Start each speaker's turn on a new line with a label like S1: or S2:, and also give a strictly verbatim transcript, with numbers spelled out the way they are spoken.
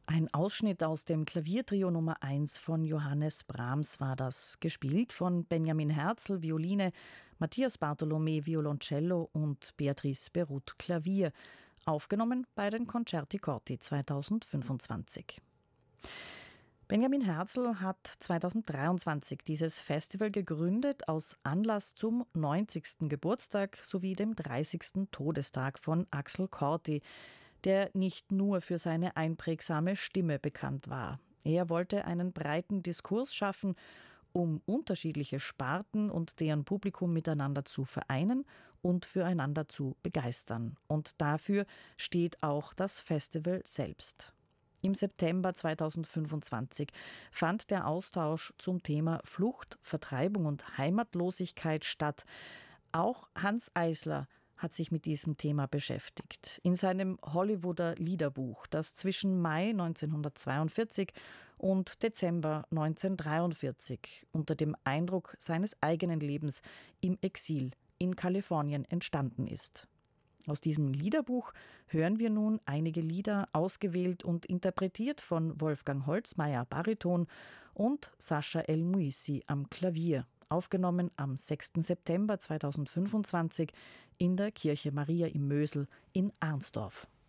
S1: Ein Ausschnitt aus dem Klaviertrio Nummer eins von Johannes Brahms war das, gespielt von Benjamin Herzl, Violine, Matthias Bartholomä, Violoncello und Beatrice Beruth, Klavier, aufgenommen bei den Concerti Corti zweitausendfünfundzwanzig. Benjamin Herzl hat zweitausenddreiundzwanzig dieses Festival gegründet aus Anlass zum neunzigsten Geburtstag sowie dem dreißigsten Todestag von Axel Corti, der nicht nur für seine einprägsame Stimme bekannt war. Er wollte einen breiten Diskurs schaffen, um unterschiedliche Sparten und deren Publikum miteinander zu vereinen und füreinander zu begeistern. Und dafür steht auch das Festival selbst. Im September zweitausendfünfundzwanzig fand der Austausch zum Thema Flucht, Vertreibung und Heimatlosigkeit statt. Auch Hanns Eisler hat sich mit diesem Thema beschäftigt. In seinem Hollywooder Liederbuch, das zwischen Mai neunzehnhundertzweiundvierzig und Dezember neunzehnhundertdreiundvierzig unter dem Eindruck seines eigenen Lebens im Exil in Kalifornien entstanden ist. Aus diesem Liederbuch hören wir nun einige Lieder, ausgewählt und interpretiert von Wolfgang Holzmeier, Bariton, und Sascha El Muisi am Klavier, aufgenommen am sechsten September zweitausendfünfundzwanzig in der Kirche Maria im Mösel in Arnsdorf.